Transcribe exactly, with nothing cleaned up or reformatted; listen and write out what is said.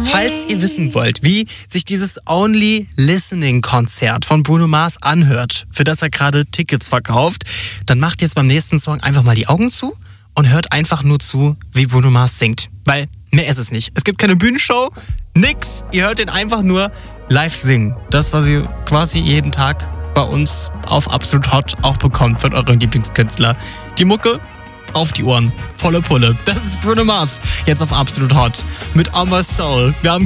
Falls ihr wissen wollt, wie sich dieses Only Listening Konzert von Bruno Mars anhört, für das er gerade Tickets verkauft, dann macht jetzt beim nächsten Song einfach mal die Augen zu und hört einfach nur zu, wie Bruno Mars singt. Weil mehr ist es nicht. Es gibt keine Bühnenshow, nix. Ihr hört ihn einfach nur live singen. Das, was ihr quasi jeden Tag bei uns auf Absolut Hot auch bekommt von eurem Lieblingskünstler. Die Mucke auf die Ohren. Volle Pulle. Das ist Bruno Mars. Jetzt auf Absolut Hot. Mit On My Soul. Wir haben